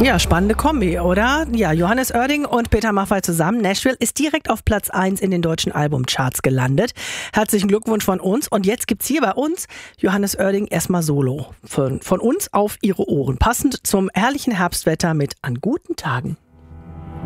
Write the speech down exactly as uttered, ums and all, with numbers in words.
Ja, spannende Kombi, oder? Ja, Johannes Oerding und Peter Maffay zusammen. Nashville ist direkt auf Platz eins in den deutschen Albumcharts gelandet. Herzlichen Glückwunsch von uns. Und jetzt gibt's hier bei uns Johannes Oerding erstmal solo. Von, von uns auf Ihre Ohren. Passend zum herrlichen Herbstwetter mit An guten Tagen.